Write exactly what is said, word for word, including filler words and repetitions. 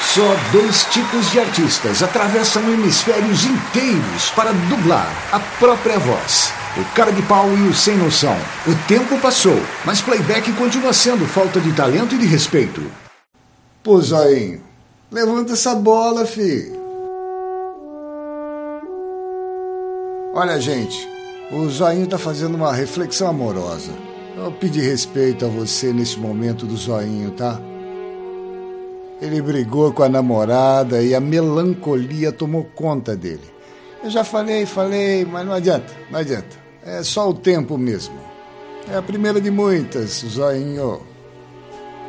Só dois tipos de artistas atravessam hemisférios inteiros para dublar a própria voz. O cara de pau e o sem noção. O tempo passou, mas playback continua sendo falta de talento e de respeito. Pô, Zoinho, levanta essa bola, fi. Olha, gente, o Zoinho tá fazendo uma reflexão amorosa. Eu pedi respeito a você nesse momento do Zoinho, tá? Ele brigou com a namorada e a melancolia tomou conta dele. Eu já falei, falei, mas não adianta, não adianta. É só o tempo mesmo. É a primeira de muitas, Zoinho.